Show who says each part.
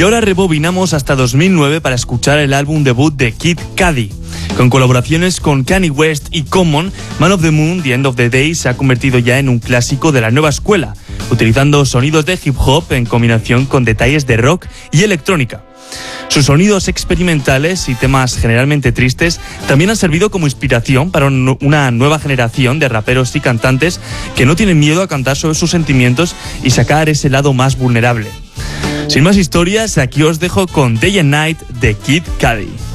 Speaker 1: Y ahora rebobinamos hasta 2009 para escuchar el álbum debut de Kid Cudi. Con colaboraciones con Kanye West y Common, Man of the Moon, The End of the Day se ha convertido ya en un clásico de la nueva escuela, utilizando sonidos de hip hop en combinación con detalles de rock y electrónica. Sus sonidos experimentales y temas generalmente tristes también han servido como inspiración para una nueva generación de raperos y cantantes que no tienen miedo a cantar sobre sus sentimientos y sacar ese lado más vulnerable. Sin más historias, aquí os dejo con Day and Night de Kid Cudi.